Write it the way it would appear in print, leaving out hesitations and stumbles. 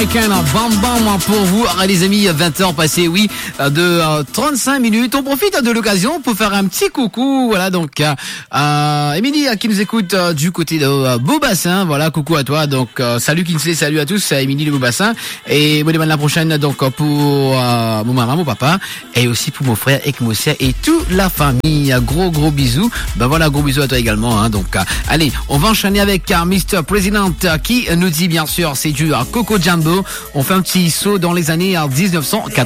américaine, bam bam pour vous. Ah, les amis, 20h passées, oui, de 35 minutes. On profite de l'occasion pour faire un petit coucou. Voilà, donc, Émilie qui nous écoute du côté de Beaubassin. Voilà, coucou à toi. Donc, salut Kinsley, salut à tous, Émilie de Beaubassin. Et moi, la prochaine, donc, pour mon maman, mon papa, et aussi pour mon frère et mon sœur et toute la famille. Gros bisous. Ben voilà, gros bisous à toi également. Hein. Donc, allez, on va enchaîner avec Mr. President qui nous dit bien sûr c'est du Coco Jumbo. On fait un petit saut dans les années 1980.